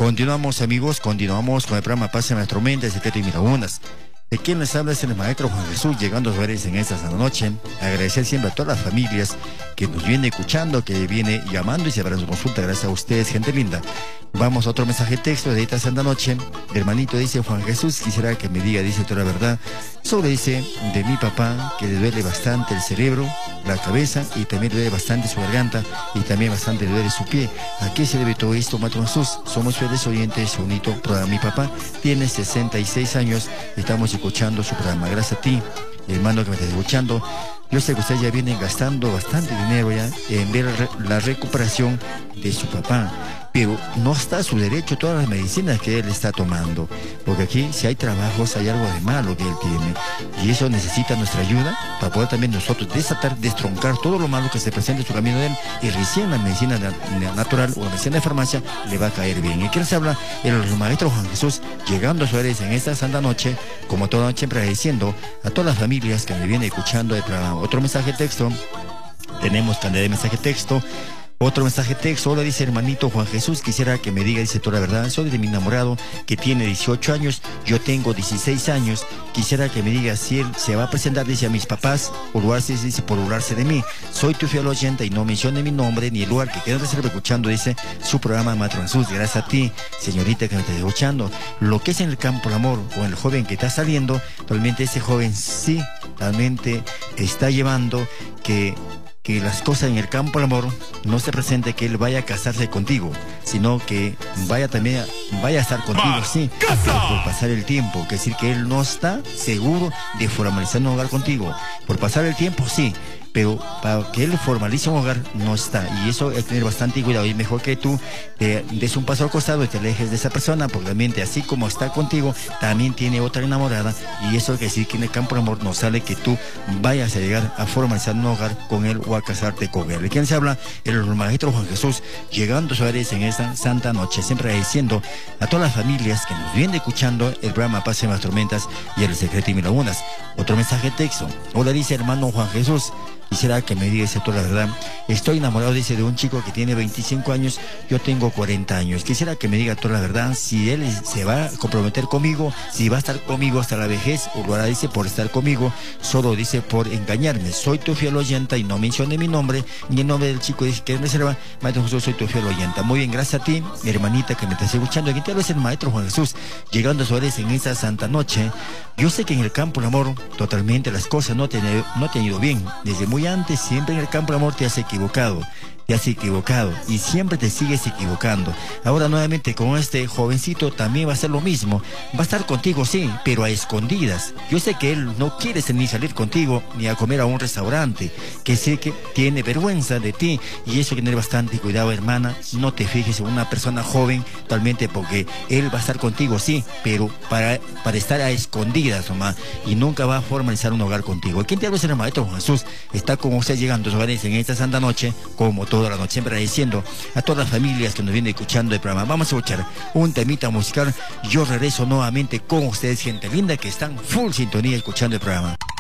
Continuamos, amigos, continuamos con el programa Pase las Tormentas, Secreto y Mirabunas. De quien les habla es el maestro Juan Jesús, llegando a ustedes en esta Santa Noche. Agradecer siempre a todas las familias que nos viene escuchando, que viene llamando y se para su consulta. Gracias a ustedes, gente linda. Vamos a otro mensaje texto de esta Santa Noche. Mi hermanito dice: Juan Jesús, quisiera que me diga, dice toda la verdad, sobre dice de mi papá, que le duele bastante el cerebro, la cabeza, y también le duele bastante su garganta, y también bastante le duele su pie. ¿A qué se debe todo esto, maestro Jesús? Somos fieles oyentes, bonito programa. Mi papá tiene 66 años, estamos escuchando su programa. Gracias a ti, hermano, que me estás escuchando. Yo sé que ustedes ya vienen gastando bastante dinero ya en ver la recuperación de su papá, pero no está a su derecho todas las medicinas que él está tomando, porque aquí si hay trabajos hay algo de malo que él tiene, y eso necesita nuestra ayuda para poder también nosotros desatar, destroncar todo lo malo que se presenta en su camino de él, y recién la medicina natural o la medicina de farmacia le va a caer bien. Y aquí se habla el maestro Juan Jesús, llegando a Suárez en esta Santa Noche, como toda noche, siempre agradeciendo a todas las familias que me vienen escuchando el programa. Otro mensaje texto, tenemos cantidad de mensaje texto. Otro mensaje texto, hola, dice hermanito Juan Jesús, quisiera que me diga, dice toda la verdad, soy de mi enamorado que tiene 18 años, yo tengo 16 años, quisiera que me diga si él se va a presentar, dice, a mis papás, o lugarse, dice, por burlarse de mí. Soy tu fiel oyente y no mencione mi nombre ni el lugar que quieran reserva escuchando, dice, su programa Maestro Jesús. Gracias a ti, señorita, que me estás escuchando. Lo que es en el campo del amor, con el joven que está saliendo, realmente ese joven sí, realmente está llevando que las cosas en el campo del amor no se presente que él vaya a casarse contigo, sino que vaya a estar contigo, sí, por pasar el tiempo, que decir que él no está seguro de formalizar un hogar contigo. Por pasar el tiempo, sí, pero para que él formalice un hogar no está, y eso hay que tener bastante cuidado. Y es mejor que tú te des un paso al costado y te alejes de esa persona, porque realmente así como está contigo, también tiene otra enamorada, y eso quiere decir que en el campo del amor no sale que tú vayas a llegar a formalizar un hogar con él o a casarte con él. ¿De quién se habla? El maestro Juan Jesús, llegando a Suárez en esta Santa Noche, siempre agradeciendo a todas las familias que nos vienen escuchando el programa Pase las Tormentas y el Secreto y Mirabunas. Otro mensaje texto, hola, dice hermano Juan Jesús, quisiera que me diga toda la verdad, estoy enamorado, dice, de un chico que tiene 25 años, yo tengo 40 años, quisiera que me diga toda la verdad, si él se va a comprometer conmigo, si va a estar conmigo hasta la vejez, o lo hará, dice, por estar conmigo, solo, dice, por engañarme. Soy tu fiel oyenta y no mencione mi nombre, ni el nombre del chico, dice, que reserva, maestro Jesús, soy tu fiel oyenta. Muy bien, gracias a ti, mi hermanita, que me estás escuchando. Aquí te habla el maestro Juan Jesús, llegando a Suárez en esta Santa Noche. Yo sé que en el campo del amor, totalmente las cosas no te han ido bien, desde muy antes, siempre en el campo del amor te has equivocado y siempre te sigues equivocando. Ahora nuevamente con este jovencito también va a ser lo mismo, va a estar contigo, sí, pero a escondidas. Yo sé que él no quiere ni salir contigo ni a comer a un restaurante, que sé que tiene vergüenza de ti, y eso hay que tener bastante cuidado, hermana. No te fijes en una persona joven totalmente, porque él va a estar contigo, sí, pero para estar a escondidas nomás, y nunca va a formalizar un hogar contigo. ¿Quién te habla? Es el maestro Juan Jesús, está con usted llegando a sus hogares en esta Santa Noche, como toda la noche, siempre agradeciendo a todas las familias que nos vienen escuchando el programa. Vamos a escuchar un temita musical. Yo regreso nuevamente con ustedes, gente linda, que están full sintonía escuchando el programa.